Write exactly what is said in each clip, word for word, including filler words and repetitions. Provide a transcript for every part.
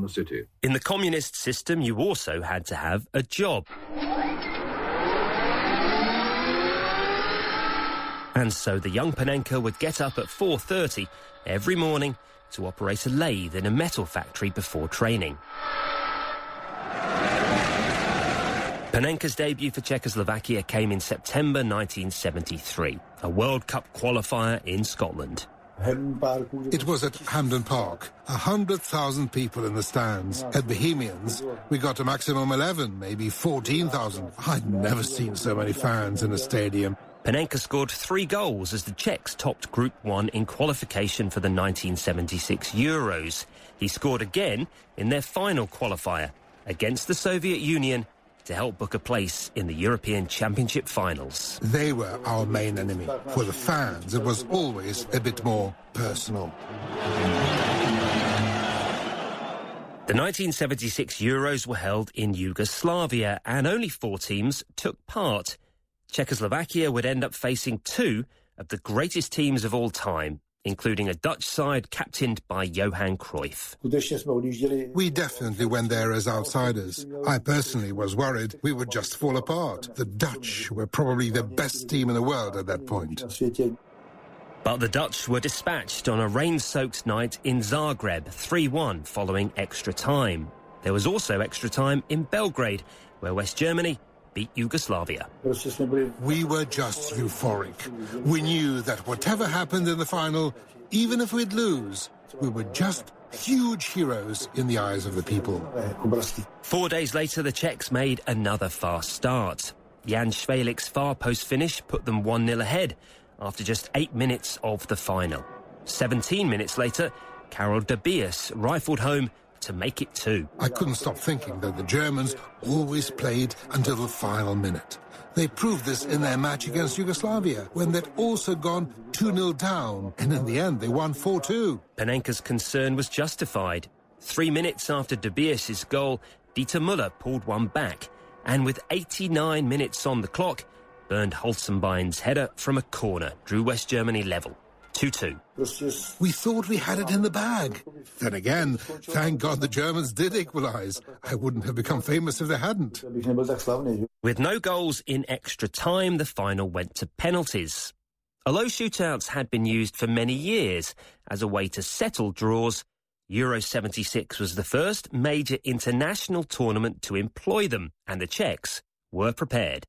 the city. In the communist system, you also had to have a job. And so the young Panenka would get up at four thirty every morning to operate a lathe in a metal factory before training. Panenka's debut for Czechoslovakia came in September nineteen seventy-three, a World Cup qualifier in Scotland. It was at Hampden Park. A hundred thousand people in the stands. At Bohemians, we got a maximum eleven, maybe fourteen thousand. I'd never seen so many fans in a stadium. Panenka scored three goals as the Czechs topped Group one in qualification for the nineteen seventy-six Euros. He scored again in their final qualifier against the Soviet Union to help book a place in the European Championship finals. They were our main enemy. For the fans, it was always a bit more personal. The nineteen seventy-six Euros were held in Yugoslavia and only four teams took part. Czechoslovakia would end up facing two of the greatest teams of all time, including a Dutch side captained by Johan Cruyff. We definitely went there as outsiders. I personally was worried we would just fall apart. The Dutch were probably the best team in the world at that point. But the Dutch were dispatched on a rain-soaked night in Zagreb, three one, following extra time. There was also extra time in Belgrade, where West Germany beat Yugoslavia. We were just euphoric. We knew that whatever happened in the final, even if we'd lose, we were just huge heroes in the eyes of the people. Four days later, the Czechs made another fast start. Jan Švelik's far post finish put them one nil ahead after just eight minutes of the final. Seventeen minutes later, Karel Dabius rifled home to make it two. I couldn't stop thinking that the Germans always played until the final minute. They proved this in their match against Yugoslavia, when they'd also gone two nil down, and in the end they won four two. Panenka's concern was justified. Three minutes after Dabius' goal, Dieter Müller pulled one back, and with eighty-nine minutes on the clock, Bernd Holzenbein's header from a corner drew West Germany level. two two. We thought we had it in the bag. Then again, thank God the Germans did equalise. I wouldn't have become famous if they hadn't. With no goals in extra time, the final went to penalties. Although shootouts had been used for many years as a way to settle draws, Euro seventy-six was the first major international tournament to employ them, and the Czechs were prepared.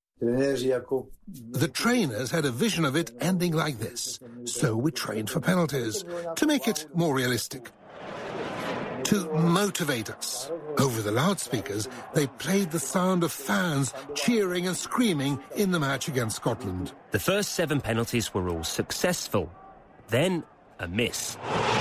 The trainers had a vision of it ending like this, so we trained for penalties, to make it more realistic. To motivate us. Over the loudspeakers, they played the sound of fans cheering and screaming in the match against Scotland. The first seven penalties were all successful. Then, a miss.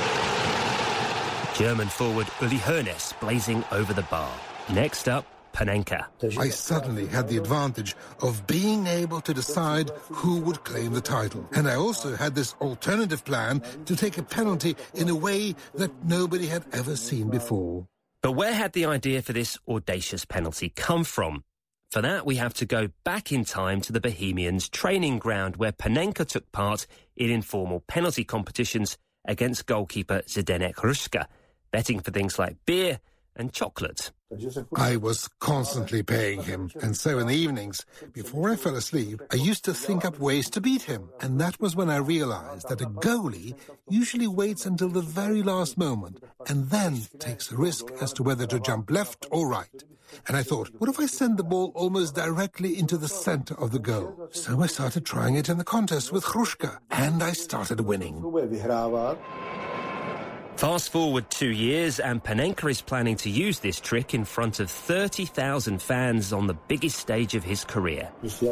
German forward Uli Hoeneß blazing over the bar. Next up, Panenka. I suddenly had the advantage of being able to decide who would claim the title. And I also had this alternative plan to take a penalty in a way that nobody had ever seen before. But where had the idea for this audacious penalty come from? For that, we have to go back in time to the Bohemians' training ground, where Panenka took part in informal penalty competitions against goalkeeper Zdeněk Hruška, betting for things like beer and chocolate. I was constantly paying him, and so in the evenings, before I fell asleep, I used to think up ways to beat him. And that was when I realized that a goalie usually waits until the very last moment and then takes a risk as to whether to jump left or right. And I thought, what if I send the ball almost directly into the center of the goal? So I started trying it in the contest with Hruška, and I started winning. Fast forward two years, and Panenka is planning to use this trick in front of thirty thousand fans on the biggest stage of his career.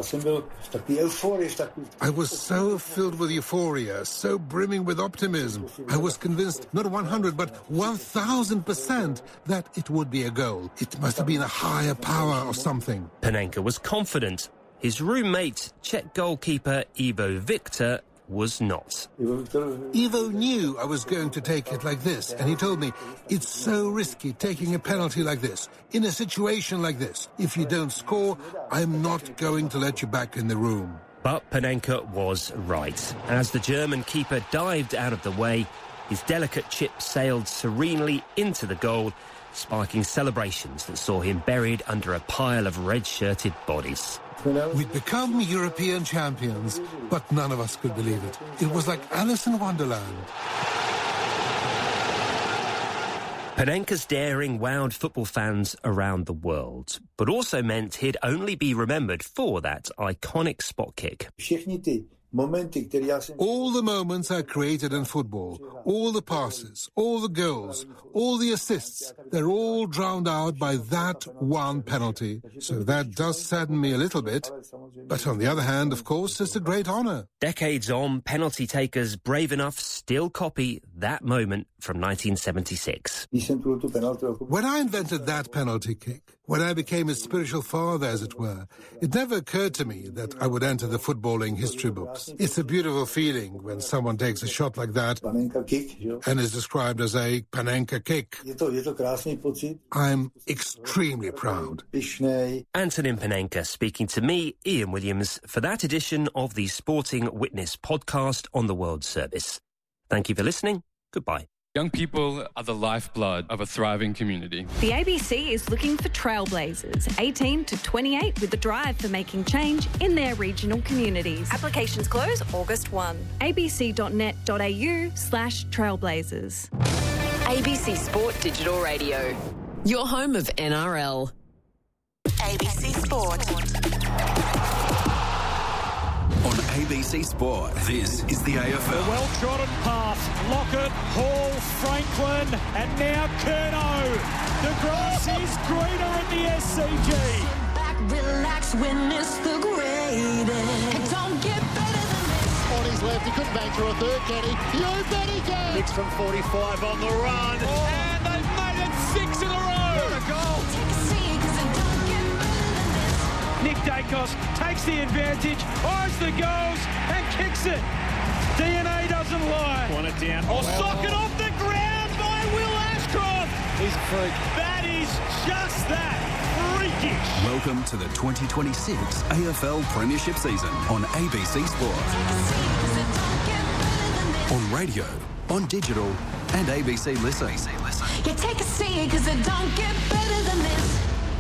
I was so filled with euphoria, so brimming with optimism. I was convinced, not one hundred, but one thousand percent, that it would be a goal. It must have been a higher power or something. Panenka was confident. His roommate, Czech goalkeeper Ivo Victor, was not. Ivo knew I was going to take it like this, and he told me, it's so risky taking a penalty like this, in a situation like this. If you don't score, I'm not going to let you back in the room. But Panenka was right. As the German keeper dived out of the way, his delicate chip sailed serenely into the goal, sparking celebrations that saw him buried under a pile of red-shirted bodies. We'd become European champions, but none of us could believe it. It was like Alice in Wonderland. Panenka's daring wowed football fans around the world, but also meant he'd only be remembered for that iconic spot kick. All the moments I created in football, all the passes, all the goals, all the assists, they're all drowned out by that one penalty. So that does sadden me a little bit. But on the other hand, of course, it's a great honour. Decades on, penalty takers brave enough still copy that moment from nineteen seventy-six. When I invented that penalty kick, when I became his spiritual father, as it were, it never occurred to me that I would enter the footballing history books. It's a beautiful feeling when someone takes a shot like that and is described as a Panenka kick. I'm extremely proud. Antonin Panenka speaking to me, Ian Williams, for that edition of the Sporting Witness podcast on the World Service. Thank you for listening. Goodbye. Young people are the lifeblood of a thriving community. The A B C is looking for trailblazers, eighteen to twenty-eight, with the drive for making change in their regional communities. Applications close August first. abc.net.au slash trailblazers. A B C Sport Digital Radio. Your home of N R L. A B C Sport. On A B C Sport, this is the A F L. A well-trodden path. Lockett, Hall, Franklin, and now Curnow. The grass is greener at the S C G. Back, relax, witness the greatest. It don't get better than this. On his left, he couldn't bang through a third, can he? You bet he can. Hits from forty-five on the run. Oh. And they've made it six in a row. What a goal. Take a seat, 'cause it don't get better than this. Nick Dacos takes the advantage, eyes the goals, and kicks it. D N A doesn't lie. Want it down. Oh, wow. Sock it off the ground by Will Ashcroft. He's a freak. That is just that. Freakish. Welcome to the twenty twenty-six A F L Premiership season on A B C Sport. On radio, on digital, and A B C Listen. A B C Listen. You take a seat, 'cause it don't get better than this.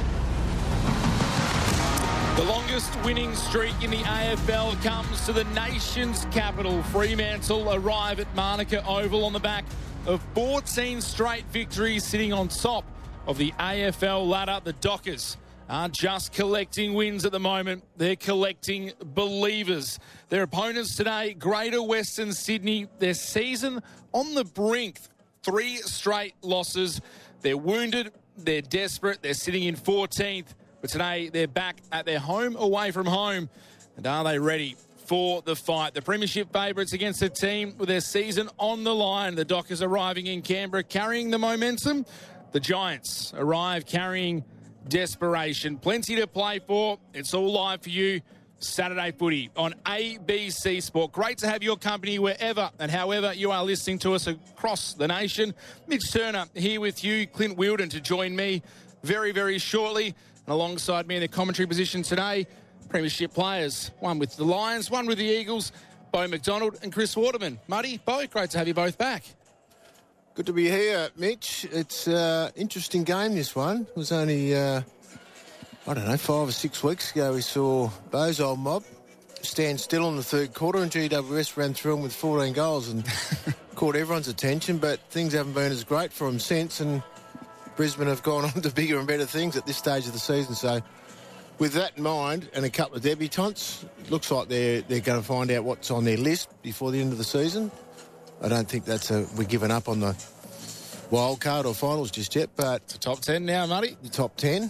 The longest winning streak in the A F L comes to the nation's capital. Fremantle arrive at Manuka Oval on the back of fourteen straight victories, sitting on top of the A F L ladder. The Dockers aren't just collecting wins at the moment, they're collecting believers. Their opponents today, Greater Western Sydney, their season on the brink. Three straight losses. They're wounded, they're desperate, they're sitting in fourteenth. But today, they're back at their home, away from home. And are they ready for the fight? The Premiership favourites against a team with their season on the line. The Dockers arriving in Canberra, carrying the momentum. The Giants arrive carrying desperation. Plenty to play for. It's all live for you. Saturday footy on A B C Sport. Great to have your company wherever and however you are listening to us across the nation. Mitch Turner here with you. Clint Wheeldon to join me very, very shortly. And alongside me in the commentary position today, Premiership players. One with the Lions, one with the Eagles, Bo McDonald and Chris Waterman. Muddy, Bo, great to have you both back. Good to be here, Mitch. It's an uh, interesting game, this one. It was only, uh, I don't know, five or six weeks ago we saw Bo's old mob stand still in the third quarter and G W S ran through them with fourteen goals and caught everyone's attention, but things haven't been as great for them since, and Brisbane have gone on to bigger and better things at this stage of the season. So with that in mind and a couple of debutants, it looks like they're, they're going to find out what's on their list before the end of the season. I don't think that's a, we're giving up on the wild card or finals just yet, but the top ten now, Muddy. The top ten.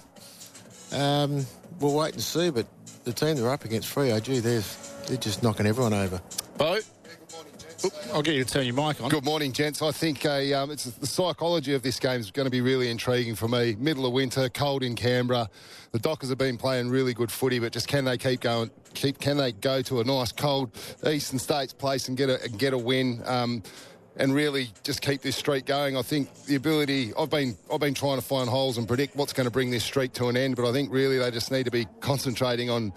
Um, we'll wait and see, but the team they're up against, Freo, gee, they're, they're just knocking everyone over. Bo? Oop, I'll get you to turn your mic on. Good morning, gents. I think a, um, it's the psychology of this game is going to be really intriguing for me. Middle of winter, cold in Canberra. The Dockers have been playing really good footy, but just can they keep going? Keep can they go to a nice cold Eastern States place and get a get a win? Um, and really just keep this streak going. I think the ability, I've been I've been trying to find holes and predict what's going to bring this streak to an end, but I think really they just need to be concentrating on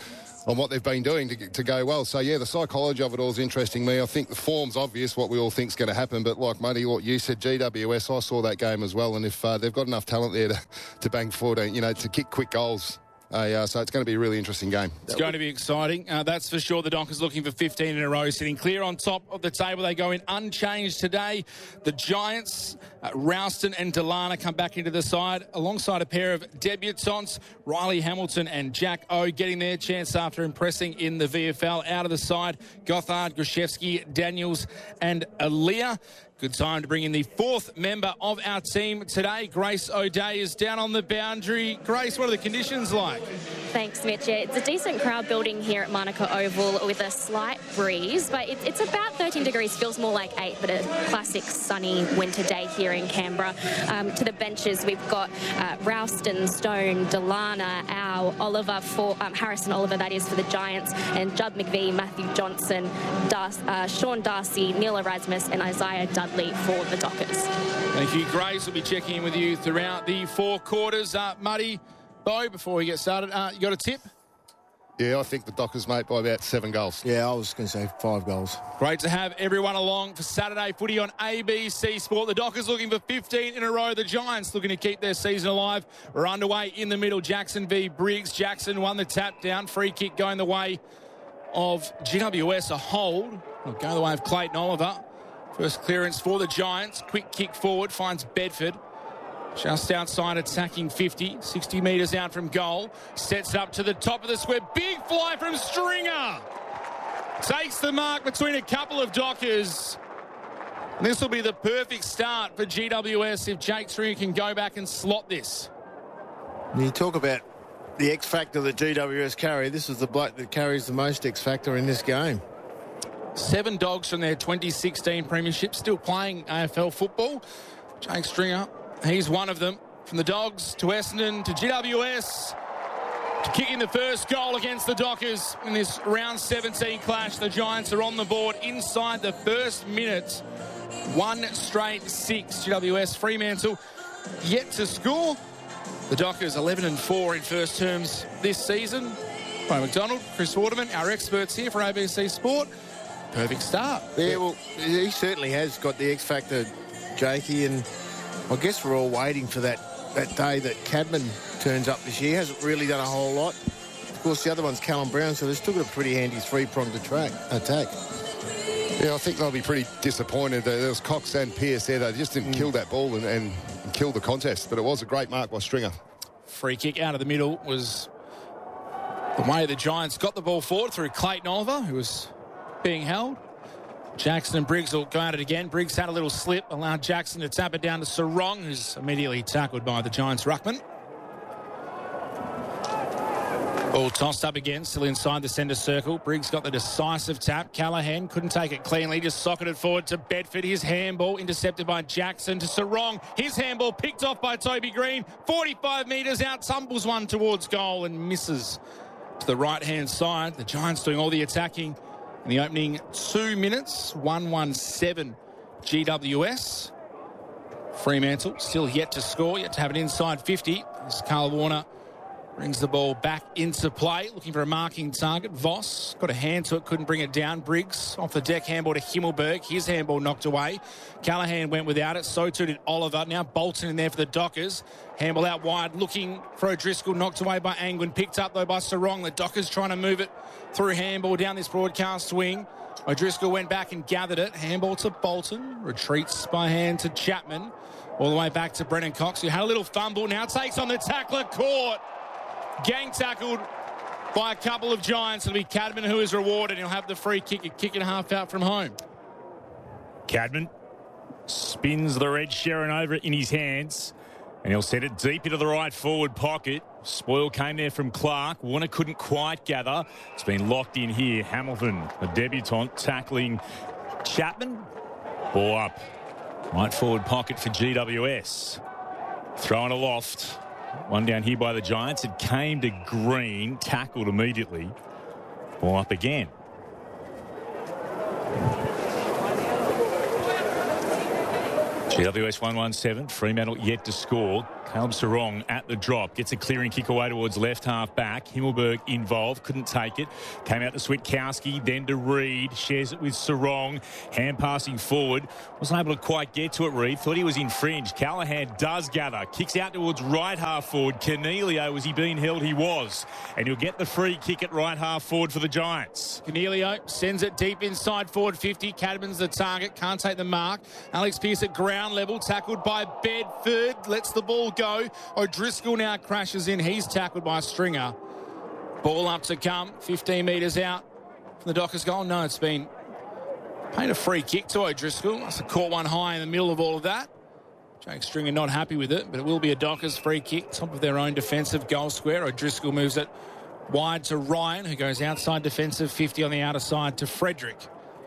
on what they've been doing to, to go well. So, yeah, the psychology of it all is interesting me. I think the form's obvious, what we all think's going to happen. But like, Muddy, what you said, G W S, I saw that game as well. And if uh, they've got enough talent there to, to bang fourteen, you know, to kick quick goals. Uh, yeah, so it's going to be a really interesting game. It's going to be exciting. Uh, that's for sure. The Dockers looking for fifteen in a row, sitting clear on top of the table. They go in unchanged today. The Giants, uh, Ralston and Delana come back into the side alongside a pair of debutants, Riley Hamilton and Jack O, getting their chance after impressing in the V F L. Out of the side, Gothard, Grushevsky, Daniels and Aaliyah. Good time to bring in the fourth member of our team today. Grace O'Day is down on the boundary. Grace, what are the conditions like? Thanks, Mitch. Yeah, it's a decent crowd building here at Monaco Oval with a slight breeze, but it, it's about thirteen degrees, feels more like eight, but a classic sunny winter day here in Canberra. Um, to the benches, we've got uh, Ralston, Stone, Delana, Au, Oliver, for um, Harrison Oliver, that is for the Giants, and Judd McVie, Matthew Johnson, Dar- uh, Sean Darcy, Neil Erasmus, and Isaiah Dudley for the Dockers. Thank you, Grace. We'll be checking in with you throughout the four quarters. Uh, Muddy, Bo, before we get started, uh, you got a tip? Yeah, I think the Dockers, mate, by about seven goals. Yeah, I was going to say five goals. Great to have everyone along for Saturday footy on A B C Sport. The Dockers looking for fifteen in a row. The Giants looking to keep their season alive. We're underway in the middle. Jackson v Briggs. Jackson won the tap down. Free kick going the way of G W S. A hold. It'll go the way of Clayton Oliver. First clearance for the Giants. Quick kick forward. Finds Bedford. Just outside attacking fifty. sixty metres out from goal. Sets it up to the top of the square. Big fly from Stringer. Takes the mark between a couple of Dockers. And this will be the perfect start for G W S if Jake Stringer can go back and slot this. You talk about the X factor that G W S carry. This is the bloke that carries the most X factor in this game. Seven Dogs from their twenty sixteen premiership, still playing A F L football. Jake Stringer, he's one of them. From the Dogs to Essendon to G W S to kick in the first goal against the Dockers in this round seventeen clash. The Giants are on the board inside the first minute. One straight six. G W S Fremantle yet to score. The Dockers eleven and four in first terms this season. Brian McDonald, Chris Waterman, our experts here for A B C Sport. Perfect start. Yeah, well, he certainly has got the X factor, Jakey, and I guess we're all waiting for that, that day that Cadman turns up this year. He hasn't really done a whole lot. Of course, the other one's Callum Brown, so they've still got a pretty handy three-pronged attack. attack. Yeah, I think they'll be pretty disappointed. There was Cox and Pearce there. They just didn't mm. kill that ball and, and kill the contest, but it was a great mark by Stringer. Free kick out of the middle was the way the Giants got the ball forward through Clayton Oliver, who was being held. Jackson and Briggs will go at it again. Briggs had a little slip, allowed Jackson to tap it down to Sarong, who's immediately tackled by the Giants' ruckman. Ball tossed up again, still inside the centre circle. Briggs got the decisive tap. Callaghan couldn't take it cleanly, just socketed forward to Bedford. His handball intercepted by Jackson to Sarong. His handball picked off by Toby Green. forty-five metres out, tumbles one towards goal and misses to the right-hand side. The Giants doing all the attacking in the opening two minutes. one one seven G W S. Fremantle still yet to score, yet to have an inside fifty. As Carl Warner brings the ball back into play, looking for a marking target. Voss got a hand to it, couldn't bring it down. Briggs off the deck, handball to Himmelberg. His handball knocked away. Callaghan went without it, so too did Oliver. Now Bolton in there for the Dockers. Handball out wide, looking for O'Driscoll, knocked away by Angwin. Picked up, though, by Sarong. The Dockers trying to move it through handball down this broadcast wing. O'Driscoll went back and gathered it. Handball to Bolton. Retreats by hand to Chapman. All the way back to Brennan Cox, who had a little fumble. Now takes on the tackler, caught. Gang tackled by a couple of Giants. It'll be Cadman who is rewarded. He'll have the free kick, a kick and a half out from home. Cadman spins the red Sharon over in his hands, and he'll set it deep into the right forward pocket. Spoil came there from Clark. Warner couldn't quite gather. It's been locked in here. Hamilton, a debutant, tackling Chapman. Ball up. Right forward pocket for G W S. Throwing aloft. One down here by the Giants. It came to Green, tackled immediately. Ball up again. G W S one one seven. Fremantle yet to score. Caleb Sarong at the drop. Gets a clearing kick away towards left half back. Himmelberg involved. Couldn't take it. Came out to Switkowski. Then to Reid. Shares it with Sarong. Hand passing forward. Wasn't able to quite get to it, Reid. Thought he was in fringe. Callahan does gather. Kicks out towards right half forward. Cornelio, was he being held? He was. And he'll get the free kick at right half forward for the Giants. Cornelio sends it deep inside forward fifty. Cadman's the target. Can't take the mark. Alex Pearce at ground level. Tackled by Bedford. Lets the ball go. O'Driscoll now crashes in. He's tackled by Stringer. Ball up to come. fifteen metres out from the Dockers goal. No, it's been paid a free kick to O'Driscoll. Must have caught one high in the middle of all of that. Jake Stringer not happy with it, but it will be a Dockers free kick. Top of their own defensive goal square. O'Driscoll moves it wide to Ryan, who goes outside defensive fifty on the outer side to Frederick.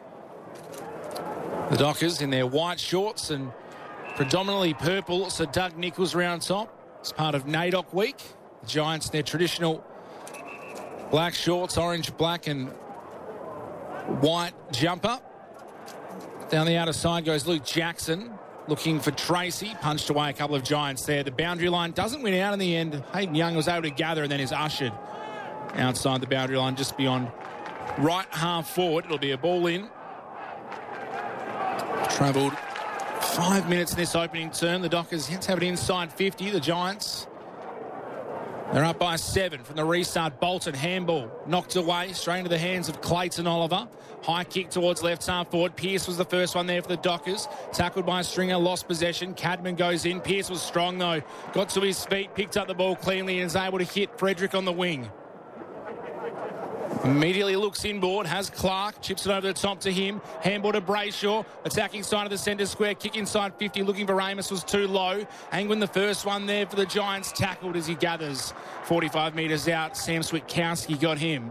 The Dockers in their white shorts and predominantly purple. So Doug Nichols round top. It's part of NAIDOC week. The Giants in their traditional black shorts, orange, black and white jumper. Down the outer side goes Luke Jackson, looking for Tracy. Punched away a couple of Giants there. The boundary line doesn't win out in the end. Hayden Young was able to gather and then is ushered outside the boundary line just beyond right half forward. It'll be a ball in. Travelled five minutes in this opening term. The Dockers yet to have it inside fifty. The Giants, they're up by seven from the restart. Bolton handball knocked away straight into the hands of Clayton Oliver. High kick towards left half forward. Pearce was the first one there for the Dockers. Tackled by Stringer, lost possession. Cadman goes in. Pearce was strong though. Got to his feet, picked up the ball cleanly and is able to hit Frederick on the wing. Immediately looks inboard, has Clark, chips it over the top to him. Handball to Brayshaw, attacking side of the centre square, kick inside fifty, looking for Amos, was too low. Angwin the first one there for the Giants, tackled as he gathers. forty-five metres out, Sam Switkowski got him.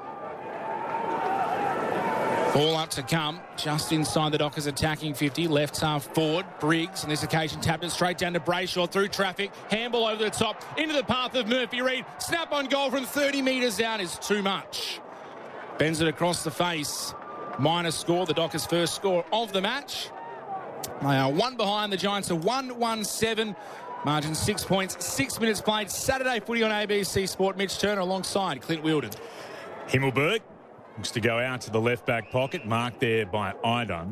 Ball up to come, just inside the Dockers attacking fifty, left half forward. Briggs, on this occasion, tapped it straight down to Brayshaw through traffic. Handball over the top, into the path of Murphy Reid. Snap on goal from thirty metres out is too much. Bends it across the face. Minus score, the Dockers' first score of the match. They are one behind. The Giants are one one seven. Margin six points, six minutes played. Saturday footy on A B C Sport. Mitch Turner alongside Clint Wheeldon. Himmelberg looks to go out to the left back pocket, marked there by Idun.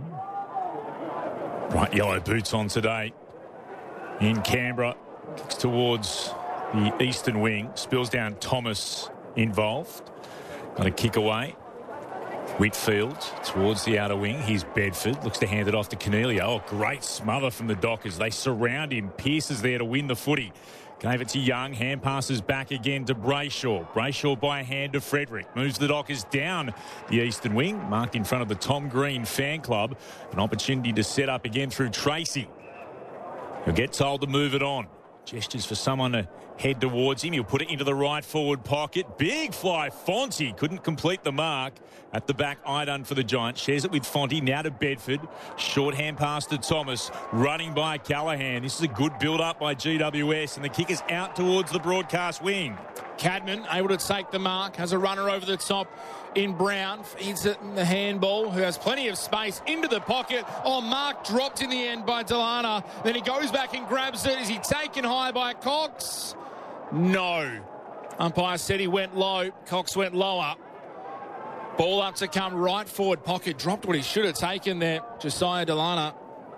Bright yellow boots on today. In Canberra, kicks towards the eastern wing, spills down. Thomas involved. Got a kick away. Whitfield towards the outer wing. Here's Bedford. Looks to hand it off to Cornelio. Oh, great smother from the Dockers. They surround him. Pearce is there to win the footy. Gave it to Young. Hand passes back again to Brayshaw. Brayshaw by a hand to Frederick. Moves the Dockers down the eastern wing. Marked in front of the Tom Green fan club. An opportunity to set up again through Tracy. He'll get told to move it on. Gestures for someone to head towards him. He'll put it into the right forward pocket. Big fly. Fonte couldn't complete the mark. At the back, Idun for the Giants. Shares it with Fonte. Now to Bedford. Short hand pass to Thomas. Running by Callahan. This is a good build-up by G W S. And the kick is out towards the broadcast wing. Cadman able to take the mark. Has a runner over the top in Brown. Feeds it in the handball, who has plenty of space into the pocket. Oh, mark dropped in the end by Delana. Then he goes back and grabs it. Is he taken high by Cox? No. Umpire said he went low. Cox went lower. Ball up to come right forward pocket. Dropped what he should have taken there. Josiah Delana.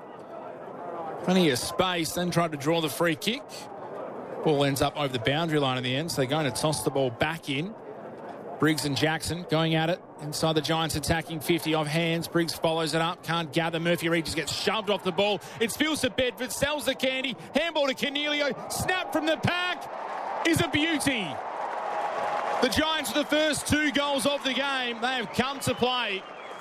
Plenty of space. Then tried to draw the free kick. Ball ends up over the boundary line in the end. So they're going to toss the ball back in. Briggs and Jackson going at it inside the Giants attacking fifty off hands. Briggs follows it up, can't gather. Murphy Reid just gets shoved off the ball. It spills to Bedford, sells the candy. Handball to Cornelio, snap from the pack is a beauty. The Giants are the first two goals of the game. They have come to play.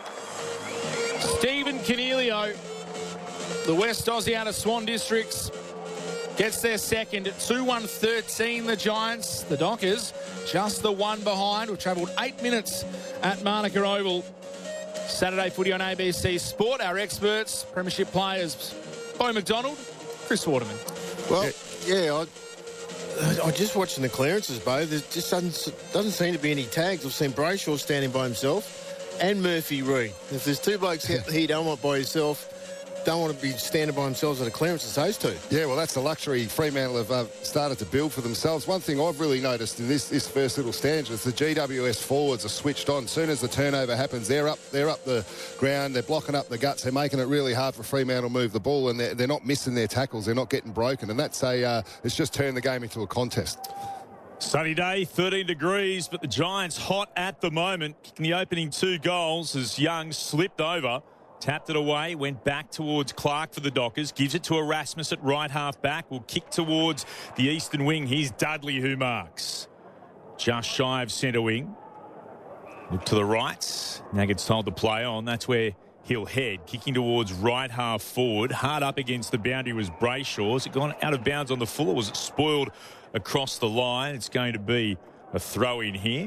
Stephen Cornelio, the West Aussie out of Swan Districts, gets their second at two one thirteen, the Giants. The Dockers, just the one behind. We've travelled eight minutes at Manuka Oval. Saturday footy on A B C Sport. Our experts, premiership players, Bo McDonald, Chris Waterman. Well, yeah, I, I just watching the clearances, Bo. There just doesn't, doesn't seem to be any tags. I've seen Brayshaw standing by himself and Murphy Reid. If there's two blokes he don't want by himself, don't want to be standing by themselves at a clearance as those two. Yeah, well, that's the luxury Fremantle have uh, started to build for themselves. One thing I've really noticed in this, this first little stanza is the G W S forwards are switched on. As soon as the turnover happens, they're up they're up the ground, they're blocking up the guts, they're making it really hard for Fremantle to move the ball, and they're, they're not missing their tackles, they're not getting broken, and that's a uh, it's just turned the game into a contest. Sunny day, thirteen degrees, but the Giants hot at the moment. Kicking the opening two goals as Young slipped over, tapped it away, went back towards Clark for the Dockers, gives it to Erasmus at right half back, will kick towards the eastern wing. Here's Dudley who marks. Just shy of centre wing. Look to the right. Now gets told to play on. That's where he'll head. Kicking towards right half forward. Hard up against the boundary was Brayshaw. Has it gone out of bounds on the full, or was it spoiled across the line? It's going to be a throw in here.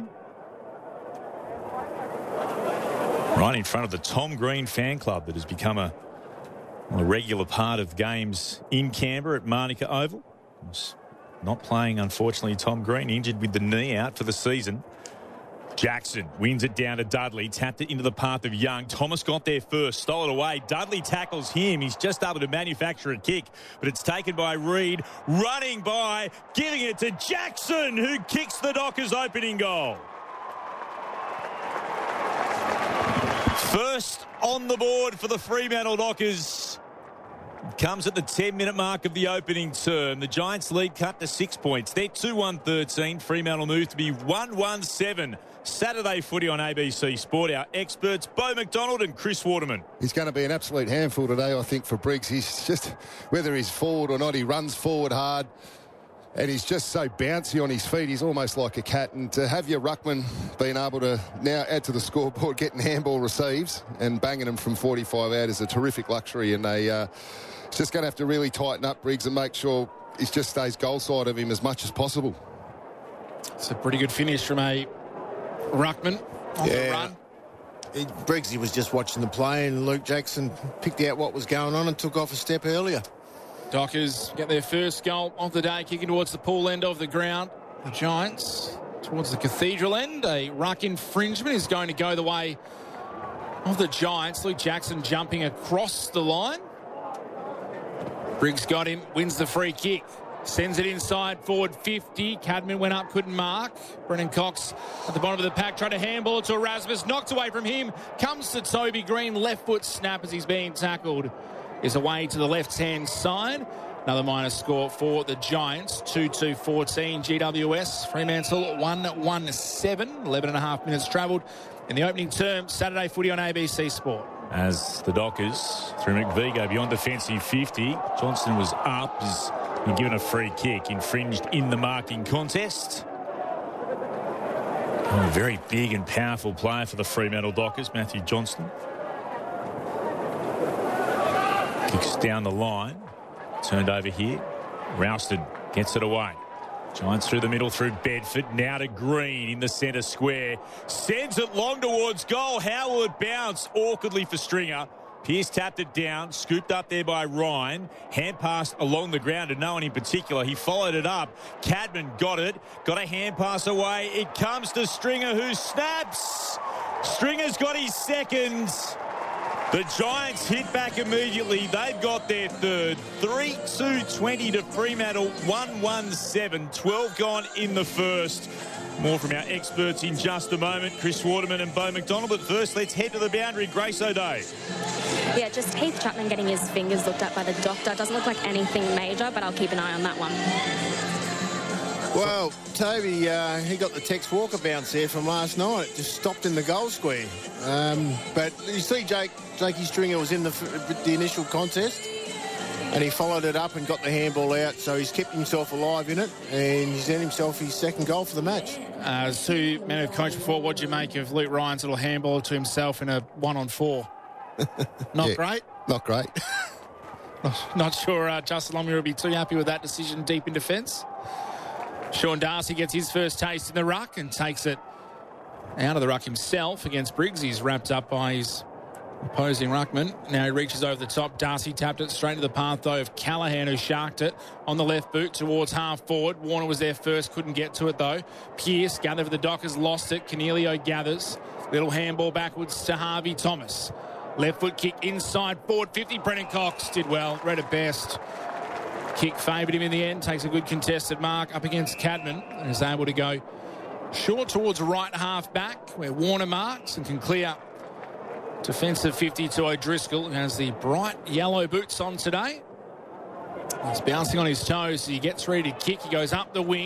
Right in front of the Tom Green fan club that has become a, a regular part of games in Canberra at Manuka Oval. Not playing, unfortunately, Tom Green, injured with the knee, out for the season. Jackson wins it down to Dudley, tapped it into the path of Young. Thomas got there first, stole it away. Dudley tackles him. He's just able to manufacture a kick, but it's taken by Reid, running by, giving it to Jackson, who kicks the Dockers' opening goal. First on the board for the Fremantle Dockers. Comes at the ten-minute mark of the opening term. The Giants' lead cut to six points. They're two one thirteen. Fremantle move to be one one seven. Saturday footy on A B C Sport. Our experts, Beau McDonald and Chris Waterman. He's going to be an absolute handful today, I think, for Briggs. He's just, whether he's forward or not, he runs forward hard. And he's just so bouncy on his feet. He's almost like a cat. And to have your ruckman being able to now add to the scoreboard, getting handball receives and banging them from forty-five out is a terrific luxury. And they uh, just going to have to really tighten up Briggs and make sure he just stays goal side of him as much as possible. It's a pretty good finish from a ruckman on yeah. the run. It, Briggs, he was just watching the play, and Luke Jackson picked out what was going on and took off a step earlier. Dockers get their first goal of the day, kicking towards the pool end of the ground. The Giants towards the Cathedral end. A ruck infringement is going to go the way of the Giants. Luke Jackson jumping across the line. Briggs got him, wins the free kick. Sends it inside, forward fifty. Cadman went up, couldn't mark. Brennan Cox at the bottom of the pack, trying to handball it to Erasmus. Knocked away from him. Comes to Toby Green. Left foot snap as he's being tackled. Is away to the left-hand side. Another minus score for the Giants. two two fourteen G W S. Fremantle one one seven. eleven and a half minutes travelled in the opening term. Saturday footy on A B C Sport. As the Dockers, through McVie, go beyond defensive fifty. Johnston was up. He's been given a free kick. Infringed in the marking contest. Oh, a very big and powerful player for the Fremantle Dockers, Matthew Johnston. Kicks down the line. Turned over here. Rousted gets it away. Giants through the middle through Bedford. Now to Green in the centre square. Sends it long towards goal. How will it bounce? Awkwardly for Stringer. Pearce tapped it down. Scooped up there by Ryan. Hand passed along the ground to no one in particular. He followed it up. Cadman got it. Got a hand pass away. It comes to Stringer, who snaps. Stringer's got his second. The Giants hit back immediately. They've got their third. three two twenty to Fremantle. one one seven. twelve gone in the first. More from our experts in just a moment. Chris Waterman and Beau McDonald. But first, let's head to the boundary. Grace O'Day. Yeah, just Heath Chapman getting his fingers looked at by the doctor. Doesn't look like anything major, but I'll keep an eye on that one. Well, Toby, uh, he got the Tex Walker bounce there from last night. Just stopped in the goal square. Um, but you see Jake, Jakey Stringer was in the, the initial contest, and he followed it up and got the handball out, so he's kept himself alive in it, and he's earned himself his second goal for the match. Uh, as two men who've coached before, what do you make of Luke Ryan's little handball to himself in a one-on-four? Not yeah, great? Not great. Not sure uh, Justin Longmuir will be too happy with that decision deep in defence. Sean Darcy gets his first taste in the ruck and takes it out of the ruck himself against Briggs. He's wrapped up by his opposing ruckman. Now he reaches over the top. Darcy tapped it straight to the path, though, of Callaghan, who sharked it on the left boot towards half forward. Warner was there first, couldn't get to it, though. Pearce gathered for the Dockers, lost it. Cornelio gathers. Little handball backwards to Harvey Thomas. Left foot kick inside forward fifty. Brennan Cox did well. Read it best. Kick favoured him in the end. Takes a good contested mark up against Cadman and is able to go short towards right half back where Warner marks and can clear defensive fifty to O'Driscoll, who has the bright yellow boots on today. He's bouncing on his toes. He gets ready to kick. He goes up the wing.